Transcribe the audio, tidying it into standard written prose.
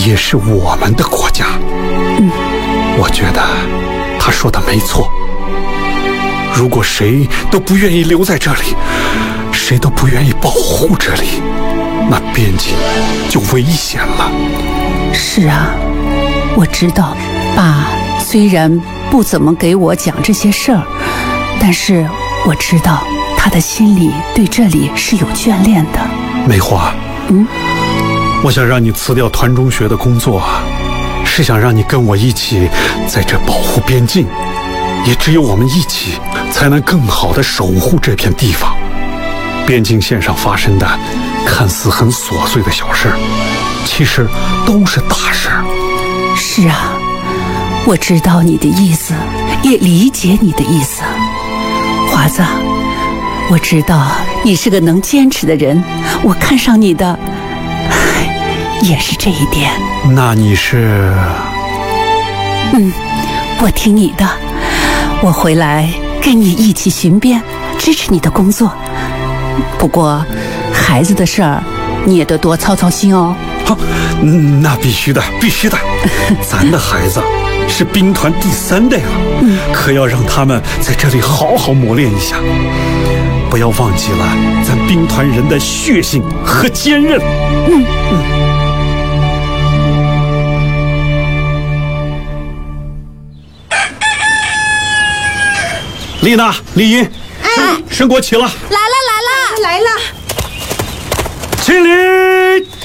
也是我们的国家。我觉得他说的没错。如果谁都不愿意留在这里，谁都不愿意保护这里，那边境就危险了。 是啊，我知道，爸虽然不怎么给我讲这些事儿，但是我知道他的心里对这里是有眷恋的。 梅花，我想让你辞掉团中学的工作，是想让你跟我一起在这保护边境。也只有我们一起，才能更好地守护这片地方。边境线上发生的看似很琐碎的小事，其实都是大事。 是啊，我知道你的意思，也理解你的意思。华子，我知道你是个能坚持的人，我看上你的也是这一点。 那你是？ 我听你的，我回来跟你一起巡边，支持你的工作。不过孩子的事儿你也得多操操心哦。 那必须的，必须的。咱的孩子是兵团第3代了，可要让他们在这里好好磨练一下，不要忘记了咱兵团人的血性和坚韧。丽娜、丽英，升国旗了！ 来了！ 敬礼！